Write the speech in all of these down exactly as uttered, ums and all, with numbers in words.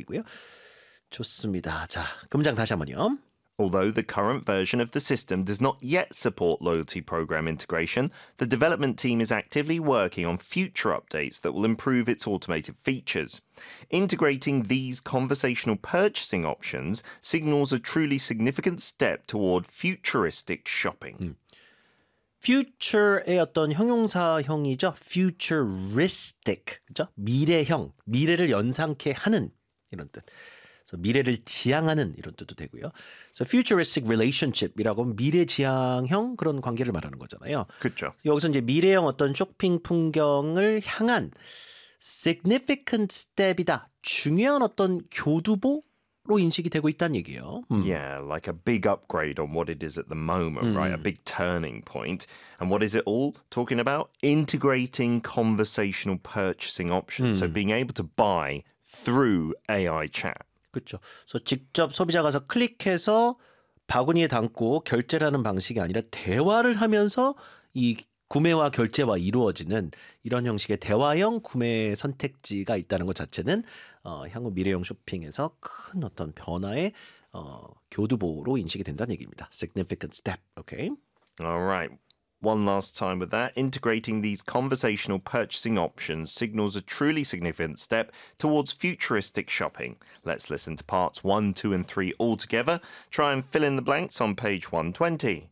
되고요. 좋습니다. 자, 금장 다시 한번요. Although the current version of the system does not yet support loyalty program integration, the development team is actively working on future updates that will improve its automated features. Integrating these conversational purchasing options signals a truly significant step toward futuristic shopping. 음. future의 어떤 형용사형이죠. futuristic, 그죠? 미래형, 미래를 연상케 하는 이런 뜻. 그래서 미래를 지향하는 이런 뜻도 되고요. So futuristic relationship이라고 하면 미래지향형 그런 관계를 말하는 거잖아요. 그렇죠. 여기서 이제 미래형 어떤 쇼핑 풍경을 향한 significant step이다. 중요한 어떤 교두보 로 인식이 되고 있다는 얘기예요. 음. Yeah, like a big upgrade on what it is at the moment, 음. right? A big turning point. And what is it all talking about? Integrating conversational purchasing options. 음. So being able to buy through A I chat. 그렇죠. 그래서 직접 소비자가 가서 클릭해서 바구니에 담고 결제를 하는 방식이 아니라 대화를 하면서 이 구매와 결제와 이루어지는 이런 형식의 대화형 구매 선택지가 있다는 것 자체는 어, 향후 미래형 쇼핑에서 큰 어떤 변화의 어, 교두보로 인식이 된다는 얘기입니다. Significant step. Okay. All right. One last time with that. Integrating these conversational purchasing options signals a truly significant step towards futuristic shopping. Let's listen to parts one, two, and three all together. Try and fill in the blanks on page one twenty.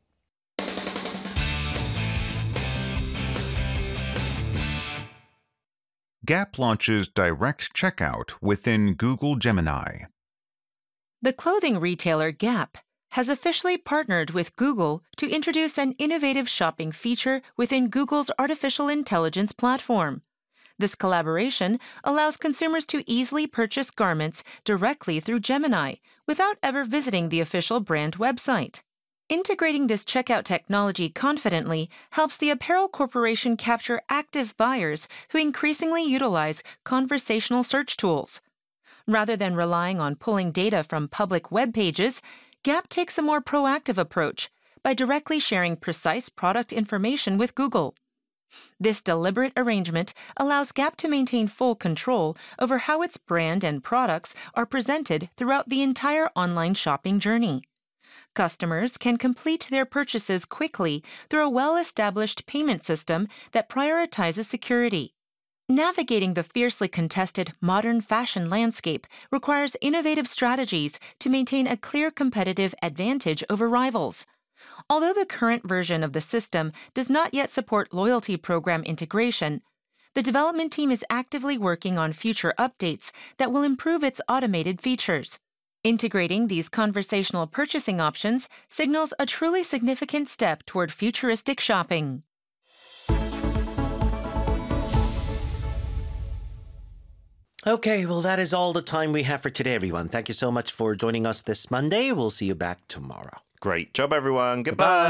Gap launches Direct Checkout within Google Gemini. The clothing retailer Gap has officially partnered with Google to introduce an innovative shopping feature within Google's artificial intelligence platform. This collaboration allows consumers to easily purchase garments directly through Gemini without ever visiting the official brand website. Integrating this checkout technology confidently helps the apparel corporation capture active buyers who increasingly utilize conversational search tools. Rather than relying on pulling data from public web pages, Gap takes a more proactive approach by directly sharing precise product information with Google. This deliberate arrangement allows Gap to maintain full control over how its brand and products are presented throughout the entire online shopping journey. Customers can complete their purchases quickly through a well-established payment system that prioritizes security. Navigating the fiercely contested modern fashion landscape requires innovative strategies to maintain a clear competitive advantage over rivals. Although the current version of the system does not yet support loyalty program integration, the development team is actively working on future updates that will improve its automated features. Integrating these conversational purchasing options signals a truly significant step toward futuristic shopping. Okay, well, that is all the time we have for today, everyone. Thank you so much for joining us this Monday. We'll see you back tomorrow. Great job, everyone. Goodbye.